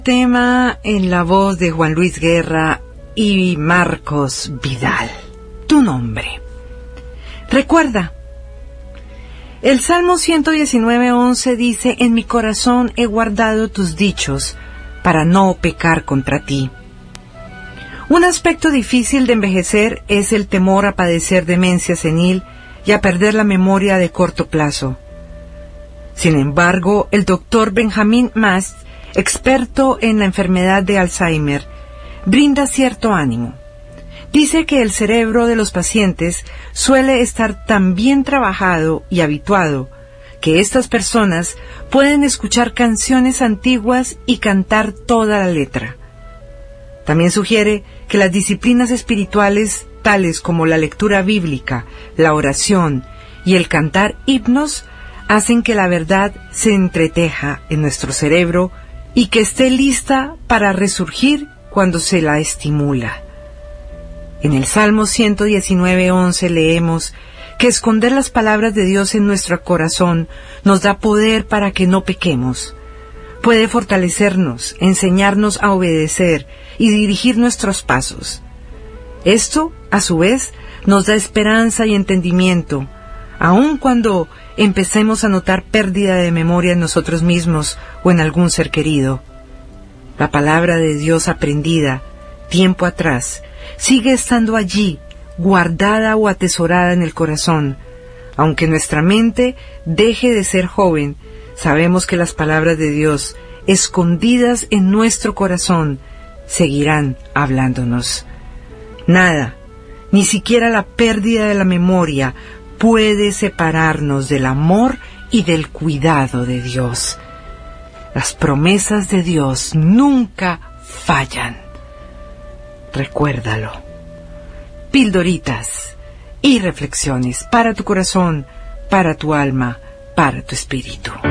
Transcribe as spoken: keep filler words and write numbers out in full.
Tema en la voz de Juan Luis Guerra y Marcos Vidal. Tu nombre. Recuerda, el Salmo ciento diecinueve, once dice: en mi corazón he guardado tus dichos para no pecar contra ti. Un aspecto difícil de envejecer es el temor a padecer demencia senil y a perder la memoria de corto plazo. Sin embargo, el doctor Benjamin Mast, experto en la enfermedad de Alzheimer, brinda cierto ánimo. Dice que el cerebro de los pacientes suele estar tan bien trabajado y habituado que estas personas pueden escuchar canciones antiguas y cantar toda la letra. También sugiere que las disciplinas espirituales, tales como la lectura bíblica, la oración y el cantar himnos, hacen que la verdad se entreteja en nuestro cerebro y que esté lista para resurgir cuando se la estimula. En el Salmo ciento diecinueve, once leemos que esconder las palabras de Dios en nuestro corazón nos da poder para que no pequemos. Puede fortalecernos, enseñarnos a obedecer y dirigir nuestros pasos. Esto, a su vez, nos da esperanza y entendimiento, aun cuando empecemos a notar pérdida de memoria en nosotros mismos o en algún ser querido. La palabra de Dios aprendida tiempo atrás sigue estando allí, guardada o atesorada en el corazón. Aunque nuestra mente deje de ser joven, sabemos que las palabras de Dios, escondidas en nuestro corazón, seguirán hablándonos. Nada, ni siquiera la pérdida de la memoria, puede separarnos del amor y del cuidado de Dios. Las promesas de Dios nunca fallan. Recuérdalo. Pildoritas y reflexiones para tu corazón, para tu alma, para tu espíritu.